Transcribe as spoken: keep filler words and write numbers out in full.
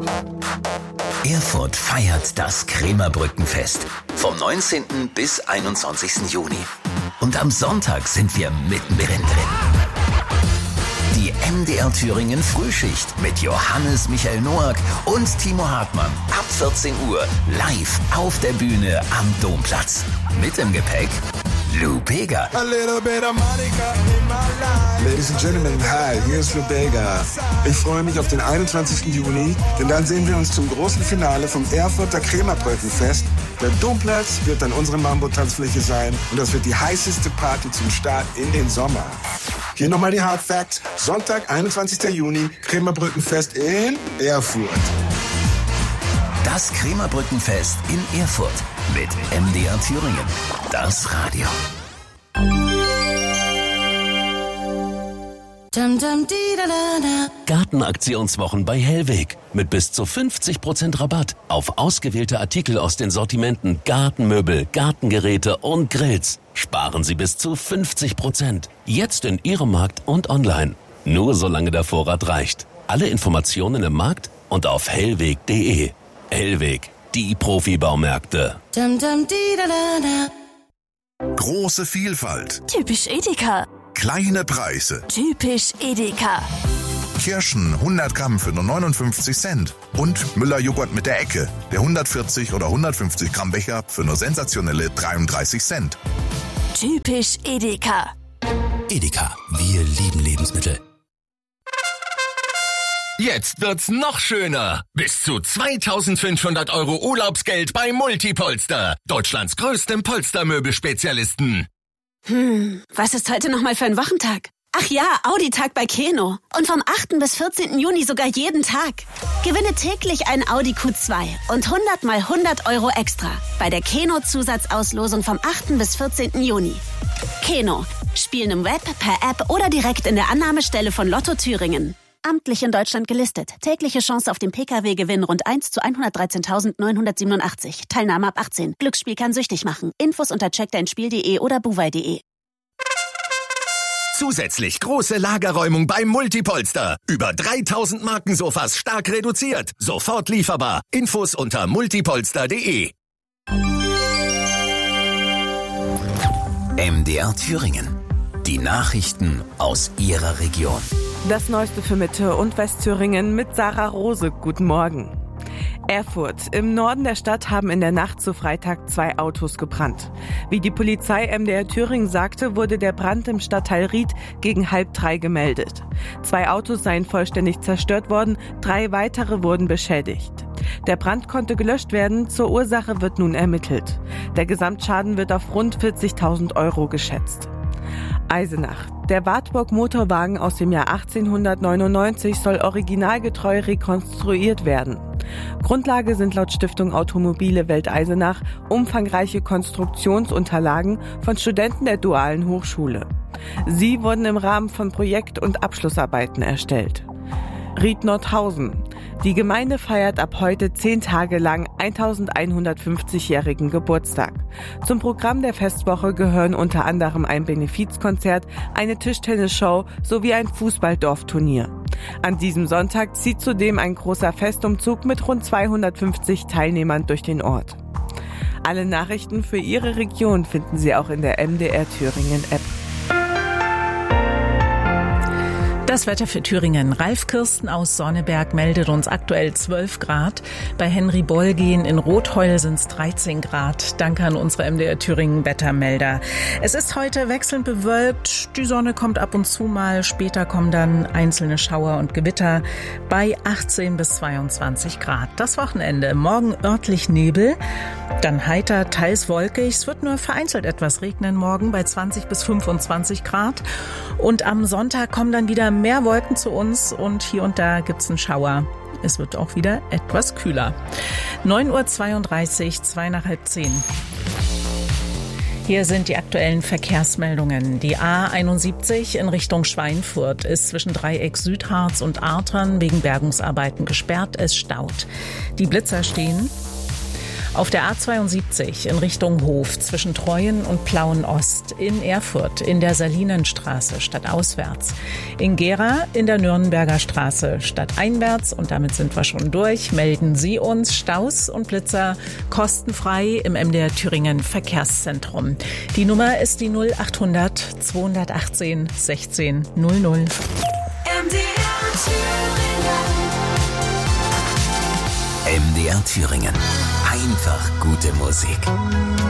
Erfurt feiert das Krämerbrückenfest vom neunzehnten bis einundzwanzigsten Juni. Und am Sonntag sind wir mittendrin drin. Die M D R Thüringen Frühschicht mit Johannes Michael Noack und Timo Hartmann ab vierzehn Uhr live auf der Bühne am Domplatz. Mit im Gepäck Lou Bega. A little bit of Monica in my life. Ladies and Gentlemen, hi, hier ist Lou Bega. Ich freue mich auf den einundzwanzigsten Juni, denn dann sehen wir uns zum großen Finale vom Erfurter Krämerbrückenfest. Der Domplatz wird dann unsere Mambo-Tanzfläche sein und das wird die heißeste Party zum Start in den Sommer. Hier nochmal die Hard Facts. Sonntag, einundzwanzigsten Juni, Krämerbrückenfest in Erfurt. Das Krämerbrückenfest in Erfurt mit M D R Thüringen. Das Radio. Gartenaktionswochen bei Hellweg mit bis zu fünfzig Prozent Rabatt auf ausgewählte Artikel aus den Sortimenten Gartenmöbel, Gartengeräte und Grills. Sparen Sie bis zu fünfzig Prozent. Jetzt in Ihrem Markt und online. Nur solange der Vorrat reicht. Alle Informationen im Markt und auf hellweg punkt de. Hellweg, die Profibaumärkte. Große Vielfalt. Typisch Edeka. Kleine Preise. Typisch Edeka. Kirschen hundert Gramm für nur neunundfünfzig Cent. Und Müller-Joghurt mit der Ecke. Der hundertvierzig oder hundertfünfzig Gramm Becher für nur sensationelle dreiunddreißig Cent. Typisch Edeka. Edeka, wir lieben Lebensmittel. Jetzt wird's noch schöner. Bis zu zweitausendfünfhundert Euro Urlaubsgeld bei Multipolster. Deutschlands größtem Polstermöbelspezialisten. Hm, was ist heute nochmal für ein Wochentag? Ach ja, Audi-Tag bei Keno. Und vom achten bis vierzehnten Juni sogar jeden Tag. Gewinne täglich ein Audi Q zwei und hundert mal hundert Euro extra bei der Keno-Zusatzauslosung vom achten bis vierzehnten Juni. Keno. Spielen im Web, per App oder direkt in der Annahmestelle von Lotto Thüringen. Amtlich in Deutschland gelistet. Tägliche Chance auf den P K W-Gewinn rund eins zu hundertdreizehntausendneunhundertsiebenundachtzig. Teilnahme ab achtzehn. Glücksspiel kann süchtig machen. Infos unter check dein spiel punkt de oder buwei punkt de. Zusätzlich große Lagerräumung beim Multipolster. Über dreitausend Markensofas stark reduziert. Sofort lieferbar. Infos unter multipolster punkt de. M D R Thüringen. Die Nachrichten aus Ihrer Region. Das Neueste für Mitte- und Westthüringen mit Sarah Rose. Guten Morgen. Erfurt. Im Norden der Stadt haben in der Nacht zu Freitag zwei Autos gebrannt. Wie die Polizei M D R Thüringen sagte, wurde der Brand im Stadtteil Ried gegen halb drei gemeldet. Zwei Autos seien vollständig zerstört worden, drei weitere wurden beschädigt. Der Brand konnte gelöscht werden, zur Ursache wird nun ermittelt. Der Gesamtschaden wird auf rund vierzigtausend Euro geschätzt. Eisenach. Der Wartburg-Motorwagen aus dem Jahr achtzehnhundertneunundneunzig soll originalgetreu rekonstruiert werden. Grundlage sind laut Stiftung Automobile Welt Eisenach umfangreiche Konstruktionsunterlagen von Studenten der Dualen Hochschule. Sie wurden im Rahmen von Projekt- und Abschlussarbeiten erstellt. Ried-Nordhausen. Die Gemeinde feiert ab heute zehn Tage lang eintausendeinhundertfünfzigjährigen Geburtstag. Zum Programm der Festwoche gehören unter anderem ein Benefizkonzert, eine Tischtennisshow sowie ein Fußballdorfturnier. An diesem Sonntag zieht zudem ein großer Festumzug mit rund zweihundertfünfzig Teilnehmern durch den Ort. Alle Nachrichten für Ihre Region finden Sie auch in der M D R Thüringen App. Das Wetter für Thüringen. Ralf Kirsten aus Sonneberg meldet uns aktuell zwölf Grad. Bei Henry Bolgehen in Rotheul sind es dreizehn Grad. Danke an unsere M D R Thüringen Wettermelder. Es ist heute wechselnd bewölkt. Die Sonne kommt ab und zu mal. Später kommen dann einzelne Schauer und Gewitter bei achtzehn bis zweiundzwanzig Grad. Das Wochenende. Morgen örtlich Nebel, dann heiter, teils wolkig. Es wird nur vereinzelt etwas regnen morgen bei zwanzig bis fünfundzwanzig Grad. Und am Sonntag kommen dann wieder mehr Wolken zu uns und hier und da gibt's einen Schauer. Es wird auch wieder etwas kühler. neun Uhr zweiunddreißig, zwei nach halb zehn. Hier sind die aktuellen Verkehrsmeldungen. Die A einundsiebzig in Richtung Schweinfurt ist zwischen Dreieck Südharz und Artern wegen Bergungsarbeiten gesperrt. Es staut. Die Blitzer stehen. Auf der A zweiundsiebzig in Richtung Hof zwischen Treuen und Plauen-Ost, in Erfurt in der Salinenstraße stadtauswärts, in Gera in der Nürnberger Straße stadteinwärts und damit sind wir schon durch. Melden Sie uns Staus und Blitzer kostenfrei im M D R Thüringen Verkehrszentrum. Die Nummer ist die null achthundert zweihundertachtzehn sechzehn null null. M D R Thüringen. Einfach gute Musik.